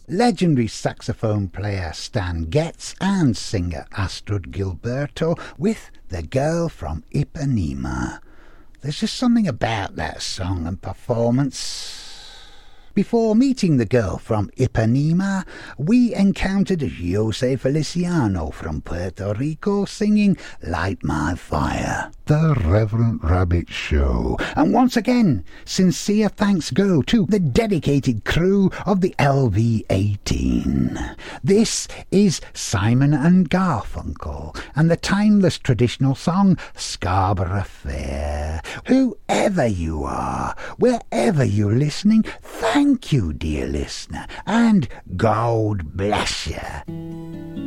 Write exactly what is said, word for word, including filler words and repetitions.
legendary saxophone player Stan Getz and singer Astrid Gilberto with The Girl from Ipanema. There's just something about that song and performance. Before meeting the girl from Ipanema, we encountered Jose Feliciano from Puerto Rico singing Light My Fire. The Reverend Rabbit Show. And once again, sincere thanks go to the dedicated crew of the L V eighteen. This is Simon and Garfunkel and the timeless traditional song Scarborough Fair. Whoever you are, wherever you're listening, thank you, dear listener, and God bless you.